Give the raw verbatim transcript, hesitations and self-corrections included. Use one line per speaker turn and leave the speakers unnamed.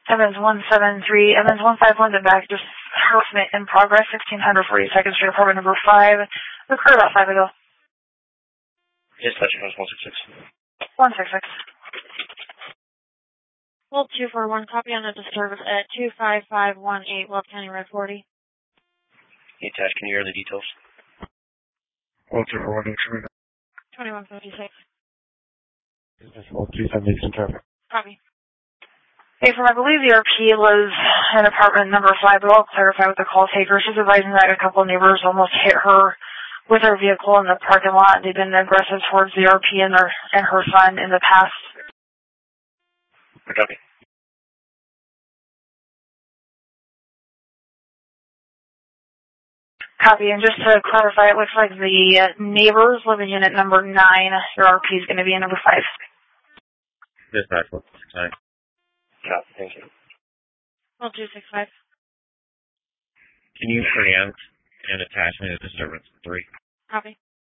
Evans one seven three, Evans one five one, back, just harassment in progress, sixteen forty-second Street, apartment number five. Occurred about five ago.
Dispatch house one six six.
one six six.
Hold two four one, copy on a disturbance at two five five one eight, Weld County Road forty.
Hey, Tash, can you hear the details?
Hold two four one,
twenty-one fifty-six.
Business hold two seven eight, traffic.
Copy.
Hey, from I believe the R P was in apartment number five, but I'll clarify with the call taker. She's advising that a couple of neighbors almost hit her with her vehicle in the parking lot. They've been aggressive towards the R P and, their, and her son in the past.
Copy.
Copy, and just to clarify, it looks like the neighbors live in unit number nine. Your R P is going to be in number five.
Dispatch one six nine.
Copy, thank you.
Hold two six five.
Can you preempt an attachment of disturbance three?
Copy.